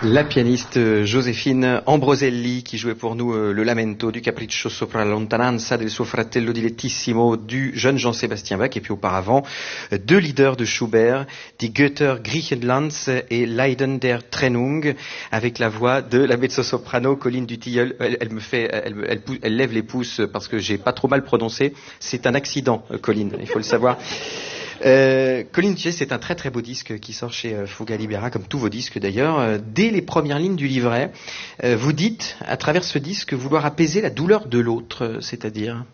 La pianiste Joséphine Ambroselli qui jouait pour nous le lamento du Capriccio sopra la lontananza del suo fratello dilettissimo du jeune Jean-Sébastien Bach, et puis auparavant deux leaders de Schubert, Die Götter Griechenlands et Leiden der Trennung, avec la voix de la mezzo-soprano Colline Dutilleul. Elle lève les pouces parce que j'ai pas trop mal prononcé. C'est un accident, Colline, il faut le savoir. Colline Dutilleul, c'est un très très beau disque qui sort chez Fuga Libera, comme tous vos disques d'ailleurs. Dès les premières lignes du livret, vous dites, à travers ce disque, vouloir apaiser la douleur de l'autre, c'est-à-dire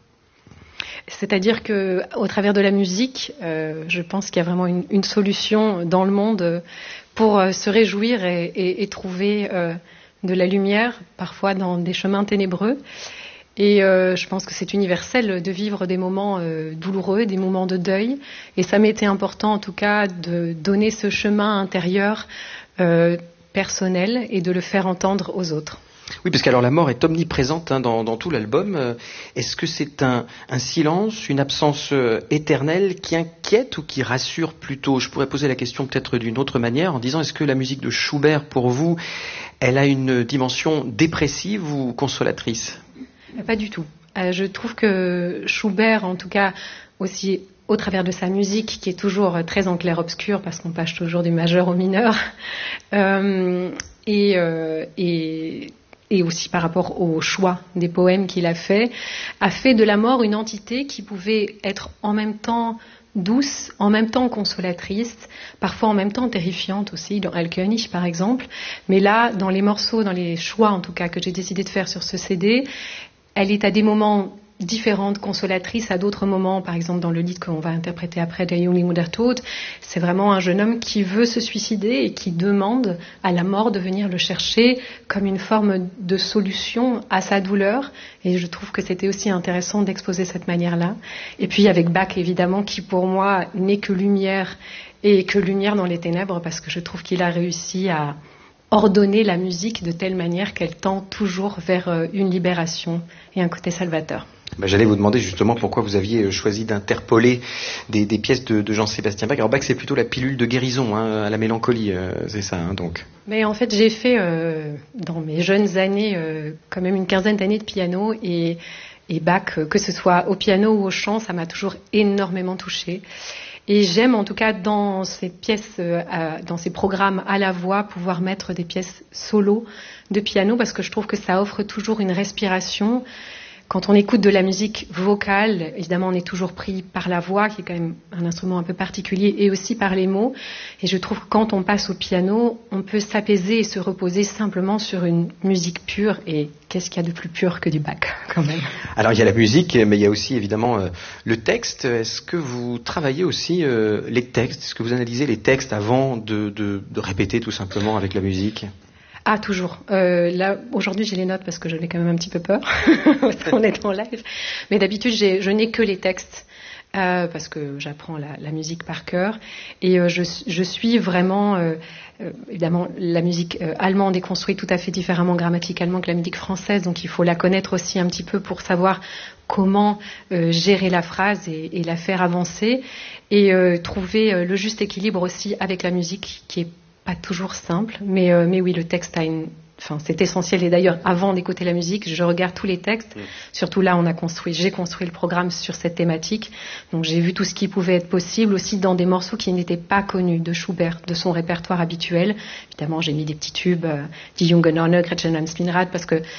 que, au travers de la musique, je pense qu'il y a vraiment une solution dans le monde pour se réjouir et trouver de la lumière, parfois dans des chemins ténébreux. Et je pense que c'est universel de vivre des moments douloureux, des moments de deuil. Et ça m'était important, en tout cas, de donner ce chemin intérieur personnel et de le faire entendre aux autres. Oui, parce qu'alors la mort est omniprésente dans tout l'album. Est-ce que c'est un silence, une absence éternelle qui inquiète ou qui rassure plutôt? Je pourrais poser la question peut-être d'une autre manière en disant, est-ce que la musique de Schubert, pour vous, elle a une dimension dépressive ou consolatrice? Pas du tout. Je trouve que Schubert, en tout cas, aussi au travers de sa musique, qui est toujours très en clair-obscur, parce qu'on passe toujours du majeur au mineur, et aussi par rapport au choix des poèmes qu'il a fait de la mort une entité qui pouvait être en même temps douce, en même temps consolatrice, parfois en même temps terrifiante aussi, dans Alkönig par exemple. Mais là, dans les morceaux, dans les choix en tout cas que j'ai décidé de faire sur ce CD, elle est à des moments différentes, consolatrices, à d'autres moments, par exemple dans le lied qu'on va interpréter après, Der Jüngling der Tod, c'est vraiment un jeune homme qui veut se suicider et qui demande à la mort de venir le chercher comme une forme de solution à sa douleur. Et je trouve que c'était aussi intéressant d'exposer cette manière-là. Et puis avec Bach, évidemment, qui pour moi n'est que lumière et que lumière dans les ténèbres, parce que je trouve qu'il a réussi à ordonner la musique de telle manière qu'elle tend toujours vers une libération et un côté salvateur. J'allais vous demander justement pourquoi vous aviez choisi d'interpoler des pièces de Jean-Sébastien Bach. Alors Bach, c'est plutôt la pilule de guérison à la mélancolie, c'est ça donc. Mais en fait, j'ai fait dans mes jeunes années quand même une quinzaine d'années de piano et Bach, que ce soit au piano ou au chant, ça m'a toujours énormément touchée. Et j'aime en tout cas dans ces pièces, dans ces programmes à la voix, pouvoir mettre des pièces solo de piano, parce que je trouve que ça offre toujours une respiration. Quand on écoute de la musique vocale, évidemment on est toujours pris par la voix, qui est quand même un instrument un peu particulier, et aussi par les mots. Et je trouve que quand on passe au piano, on peut s'apaiser et se reposer simplement sur une musique pure. Et qu'est-ce qu'il y a de plus pur que du Bach, quand même? Alors il y a la musique, mais il y a aussi évidemment le texte. Est-ce que vous travaillez aussi les textes? Est-ce que vous analysez les textes avant de répéter tout simplement avec la musique? Ah, toujours. Là, aujourd'hui, j'ai les notes parce que j'avais quand même un petit peu peur. On est en live. Mais d'habitude, je n'ai que les textes parce que j'apprends la musique par cœur. Et je suis vraiment... évidemment, la musique allemande est construite tout à fait différemment grammaticalement que la musique française. Donc, il faut la connaître aussi un petit peu pour savoir comment gérer la phrase et la faire avancer. Et trouver le juste équilibre aussi avec la musique qui est pas toujours simple, mais oui, le texte c'est essentiel. Et d'ailleurs, avant d'écouter la musique, je regarde tous les textes. Surtout là, j'ai construit le programme sur cette thématique. Donc j'ai vu tout ce qui pouvait être possible, aussi dans des morceaux qui n'étaient pas connus de Schubert, de son répertoire habituel. Évidemment, j'ai mis des petits tubes, Die Junge Nonne, Gretchen am Spinnrad, parce que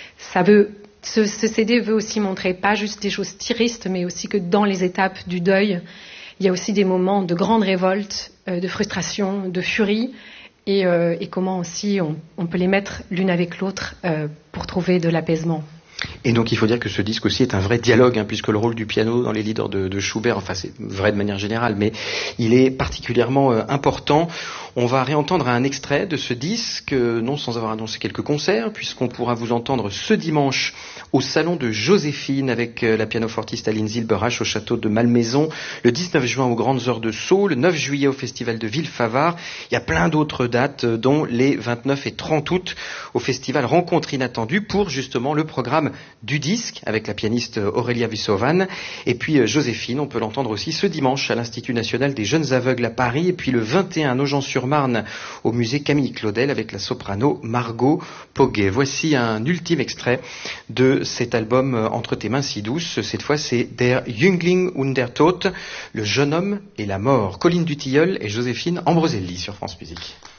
ce CD veut aussi montrer pas juste des choses tristes, mais aussi que dans les étapes du deuil, il y a aussi des moments de grande révolte, de frustration, de furie, et comment aussi on peut les mettre l'une avec l'autre pour trouver de l'apaisement. Et donc il faut dire que ce disque aussi est un vrai dialogue, puisque le rôle du piano dans les leaders de Schubert, enfin c'est vrai de manière générale, mais il est particulièrement important. On va réentendre un extrait de ce disque, non sans avoir annoncé quelques concerts, puisqu'on pourra vous entendre ce dimanche au salon de Joséphine avec la pianofortiste Aline Zilberach au château de Malmaison, le 19 juin aux Grandes Heures de Sceaux, le 9 juillet au festival de Villefavard. Il y a plein d'autres dates, dont les 29 et 30 août au festival Rencontre Inattendue, pour justement le programme du disque avec la pianiste Aurélia Vissovan. Et puis Joséphine, on peut l'entendre aussi ce dimanche à l'Institut national des jeunes aveugles à Paris. Et puis le 21 à Nogent-sur-Marne au musée Camille Claudel avec la soprano Margot Poguet. Voici un ultime extrait de cet album Entre tes mains si douces. Cette fois, c'est Der Jüngling und der Tod, le jeune homme et la mort. Colline Dutilleul et Joséphine Ambroselli sur France Musique.